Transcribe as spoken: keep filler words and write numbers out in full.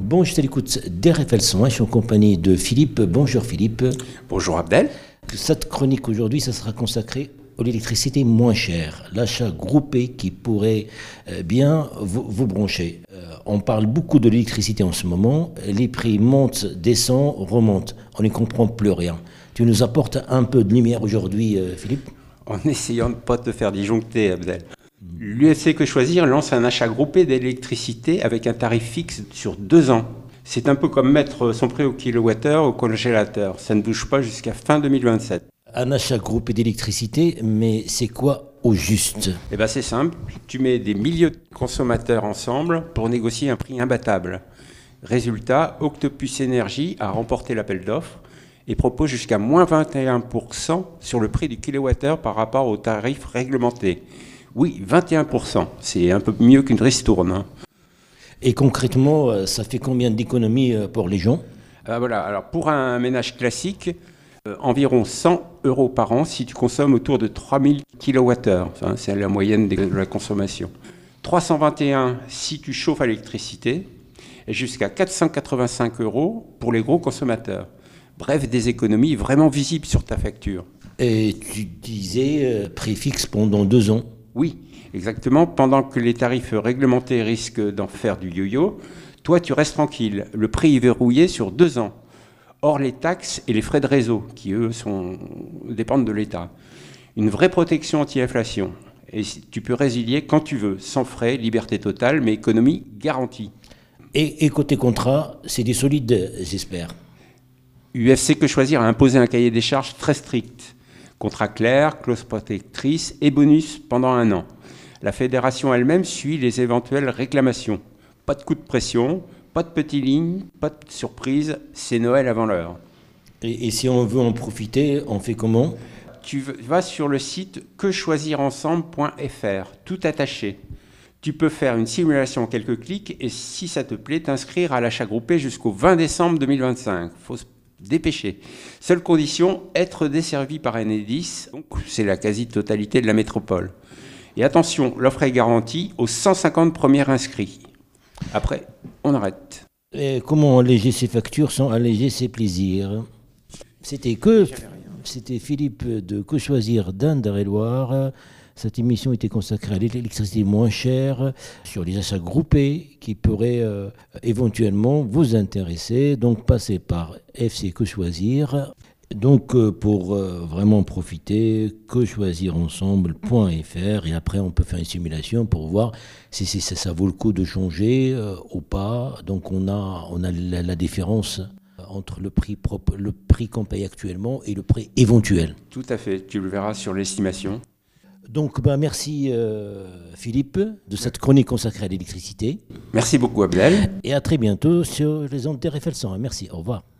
Bon, je suis à l'écoute d'R F L cent un, je suis en compagnie de Philippe. Bonjour Philippe. Bonjour Abdel. Cette chronique aujourd'hui, ça sera consacré à l'électricité moins chère, l'achat groupé qui pourrait euh, bien vous, vous brancher. Euh, on parle beaucoup de l'électricité en ce moment, les prix montent, descendent, remontent, on n'y comprend plus rien. Tu nous apportes un peu de lumière aujourd'hui, euh, Philippe? En essayant de ne pas te faire disjoncter, Abdel. L'U F C Que Choisir lance un achat groupé d'électricité avec un tarif fixe sur deux ans. C'est un peu comme mettre son prix au kilowattheure au congélateur. Ça ne bouge pas jusqu'à fin deux mille vingt-sept. Un achat groupé d'électricité, mais c'est quoi au juste? Eh bien c'est simple, tu mets des milliers de consommateurs ensemble pour négocier un prix imbattable. Résultat, Octopus Énergie a remporté l'appel d'offres et propose jusqu'à moins vingt et un pour cent sur le prix du kilowattheure par rapport au tarif réglementé. Oui, vingt et un pour cent, c'est un peu mieux qu'une ristourne. Hein. Et concrètement, ça fait combien d'économies pour les gens? Ah, voilà. Alors pour un ménage classique, euh, environ cent euros par an si tu consommes autour de trois mille kilowattheures. Enfin, c'est la moyenne de la consommation. trois cent vingt et un si tu chauffes à l'électricité et jusqu'à quatre cent quatre-vingt-cinq euros pour les gros consommateurs. Bref, des économies vraiment visibles sur ta facture. Et tu disais euh, prix fixe pendant deux ans. Oui, exactement. Pendant que les tarifs réglementés risquent d'en faire du yo-yo, toi, tu restes tranquille. Le prix est verrouillé sur deux ans. Hors les taxes et les frais de réseau, qui, eux, sont... dépendent de l'État. Une vraie protection anti-inflation. Et tu peux résilier quand tu veux, sans frais, liberté totale, mais économie garantie. Et, et côté contrat, c'est des solides, j'espère. U F C Que Choisir a imposé un cahier des charges très strict. Contrat clair, clause protectrice et bonus pendant un an. La fédération elle-même suit les éventuelles réclamations. Pas de coup de pression, pas de petites lignes, pas de surprise, c'est Noël avant l'heure. Et, et si on veut en profiter, on fait comment? Tu vas sur le site que choisir ensemble point f r, tout attaché. Tu peux faire une simulation en quelques clics et si ça te plaît, t'inscrire à l'achat groupé jusqu'au vingt décembre deux mille vingt-cinq. Faut se dépêcher. Seule condition, être desservi par Enedis, donc c'est la quasi-totalité de la métropole. Et attention, l'offre est garantie aux cent cinquante premiers inscrits. Après, on arrête. Et comment alléger ses factures sans alléger ses plaisirs? C'était que, c'était Philippe de Que Choisir d'Indre-et-Loire. Cette émission était consacrée à l'électricité moins chère, sur les achats groupés qui pourraient euh, éventuellement vous intéresser. Donc passez par F C Que Choisir. Donc euh, pour euh, vraiment profiter, que choisir ensemble point f r et après on peut faire une simulation pour voir si, si ça, ça vaut le coup de changer euh, ou pas. Donc on a, on a la, la différence entre le prix propre, le prix qu'on paye actuellement et le prix éventuel. Tout à fait, tu le verras sur l'estimation. Donc, ben, merci euh, Philippe de cette chronique consacrée à l'électricité. Merci beaucoup Abdel. Et à très bientôt sur les ondes de R F L cent un. Merci, au revoir.